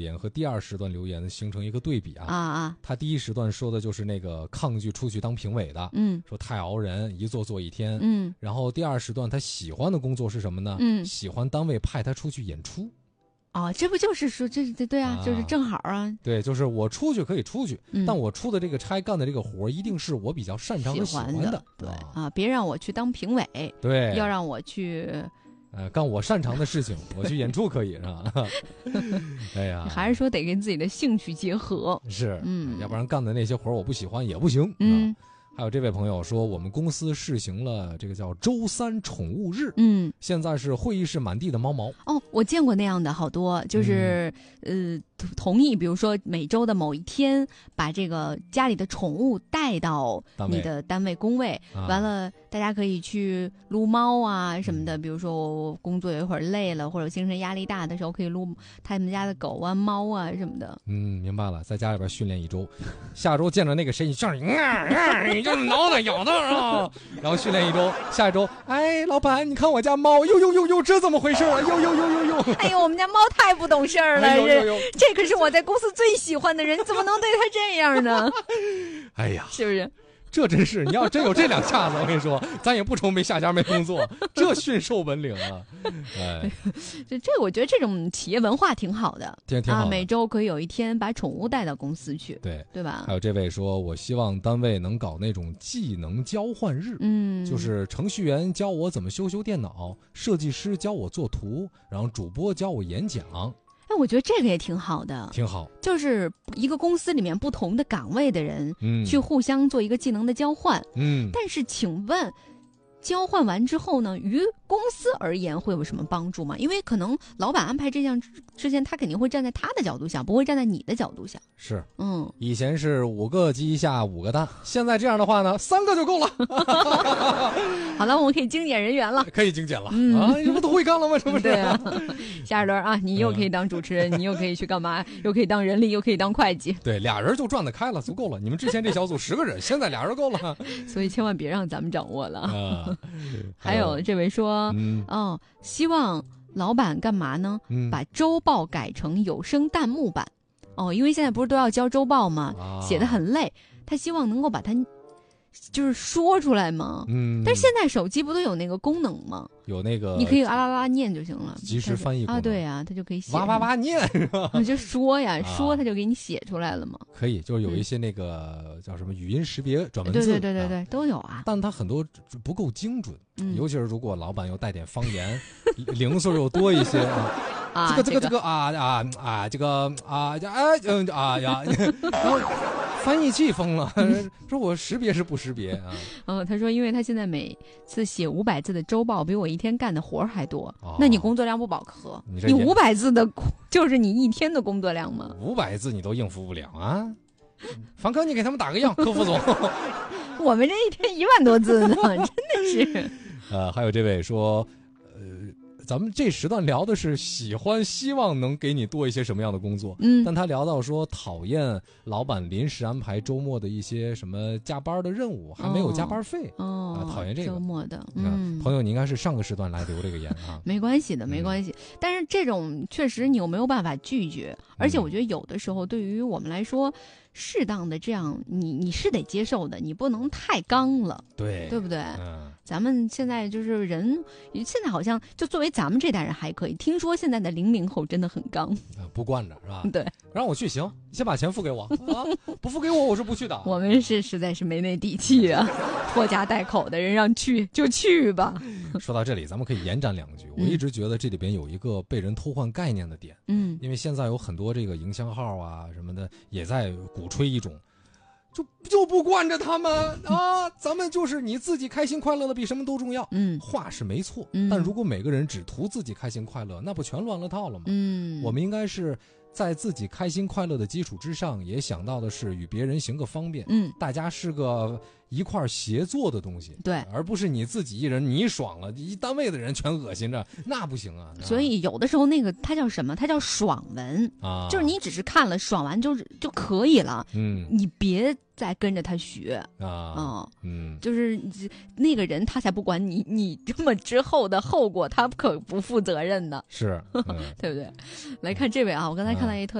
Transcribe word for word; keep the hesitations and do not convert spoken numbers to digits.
言和第二时段留言形成一个对比啊。 啊啊！ 他第一时段说的就是那个抗拒出去当评委的， 嗯， 说太熬人，一做做一天。 嗯， 然后第二时段他喜欢的工作是什么呢？ 嗯， 喜欢单位派他出去演出。 哦，这不就是说这这对啊， 啊就是正好啊。 对，就是我出去可以出去， 嗯、 但我出的这个差干的这个活一定是我比较擅长和喜欢的。 喜欢的对啊, 啊，别让我去当评委， 对， 要让我去。 呃，干我擅长的事情，我去演出可以是吧？哎呀， 还是说得跟自己的兴趣结合， 是， 嗯， 要不然干的那些活我不喜欢也不行。 嗯， 还有这位朋友说，我们公司试行了这个叫周三宠物日， 嗯， 现在是会议室满地的猫毛。 哦，我见过那样的好多，就是、嗯、呃。同意，比如说每周的某一天，把这个家里的宠物带到你的单位工位， 啊、 完了大家可以去撸猫啊什么的。比如说我工作有一会儿累了，或者精神压力大的时候，可以撸他们家的狗啊、猫啊什么的。 嗯，明白了，在家里边训练一周，下周见着那个谁，你上去，你就挠它咬它啊，然后训练一周，下一周，哎，老板，你看我家猫，呦呦呦呦，这怎么回事啊？呦呦呦呦呦， 哎呦，我们家猫太不懂事儿了， 哎呦呦呦这。这可是我在公司最喜欢的人，你怎么能对他这样呢？ 哎呀， 是不是？ 这真是，你要真有这两下子，我跟你说，咱也不愁没下家没工作，这驯兽本领啊！哎， 这这我觉得这种企业文化挺好的， 挺挺好的、 啊。每周可以有一天把宠物带到公司去， 对对吧？ 还有这位说，我希望单位能搞那种技能交换日， 嗯， 就是程序员教我怎么修修电脑，设计师教我做图，然后主播教我演讲。 哎，我觉得这个也挺好的， 挺好， 就是一个公司里面不同的岗位的人， 嗯， 去互相做一个技能的交换， 嗯。 但是，请问，交换完之后呢，于公司而言会有什么帮助吗？因为可能老板安排这项之前，他肯定会站在他的角度想，不会站在你的角度想。 是， 嗯， 以前是五个鸡下五个蛋，现在这样的话呢，三个就够了。 好了，我们可以精简人员了， 可以精简了、 嗯、 啊！你不都会干了吗？是不是？ 对啊，下一轮啊，你又可以当主持人，嗯、你又可以去干嘛？又可以当人力，又可以当会计。 对，俩人就转得开了，足够了。你们之前这小组十个人，现在俩人够了。 所以千万别让咱们掌握了。 啊、 还有这位说， 嗯， 哦，希望老板干嘛呢？ 嗯、 把周报改成有声弹幕版。哦，因为现在不是都要交周报吗？ 啊、 写得很累，他希望能够把它就是说出来嘛。 嗯， 但是现在手机不都有那个功能吗？ 有那个， 你可以啊啦啦念就行了， 即时翻译啊，对呀、啊，他就可以写哇哇哇念是吧？ 你就说呀， 啊、 说他就给你写出来了嘛。 可以，就是有一些那个、嗯、叫什么语音识别转文字， 对对对对对，啊、都有啊。 但它很多不够精准， 嗯、 尤其是如果老板又带点方言，零碎又多一些啊。 啊， 这个这个这个啊啊啊，这个啊哎嗯啊呀，然后翻译器疯了，说我识别是不识别啊？ 嗯，他说，因为他现在每次写五百字的周报，比我一天干的活还多。 哦、 那你工作量不饱和？ 你你五百字的，就是你一天的工作量吗？ 五百字你都应付不了啊！房科，你给他们打个样，柯副总。 我们这一天一万多字呢，真的是。 呃，还有这位说，呃。咱们这时段聊的是喜欢希望能给你多一些什么样的工作， 嗯， 但他聊到说讨厌老板临时安排周末的一些什么加班的任务，还没有加班费， 哦， 啊、讨厌这个周末的， 嗯，朋友你应该是上个时段来留这个言啊， 没关系的，没关系，嗯、但是这种确实你又没有办法拒绝，而且我觉得有的时候对于我们来说。适当的这样，你你是得接受的，你不能太刚了， 对对不对？ 嗯， 咱们现在就是人，现在好像就作为咱们这代人还可以，听说现在的零零后真的很刚， 不惯着是吧？ 对， 让我去行，你先把钱付给我啊，不付给我我是不去的。 我们是实在是没那底气啊，拖家带口的人让去就去吧。 说到这里，咱们可以延展两句。我一直觉得这里边有一个被人偷换概念的点， 嗯， 因为现在有很多这个营销号啊什么的也在鼓吹一种，就就不惯着他们啊，咱们就是你自己开心快乐的比什么都重要。 嗯， 话是没错， 嗯， 但如果每个人只图自己开心快乐，那不全乱了套了吗？ 嗯， 我们应该是在自己开心快乐的基础之上，也想到的是与别人行个方便， 嗯， 大家是个一块协作的东西， 对， 而不是你自己一人你爽了，一单位的人全恶心着，那不行啊。 所以有的时候那个它叫什么？它叫爽文啊， 就是你只是看了爽完就是就可以了， 嗯， 你别再跟着他学啊， 哦、 嗯， 就是那个人他才不管你，你这么之后的后果他可不负责任的， 是，嗯、 对不对？来看这位啊，我刚才看到一特。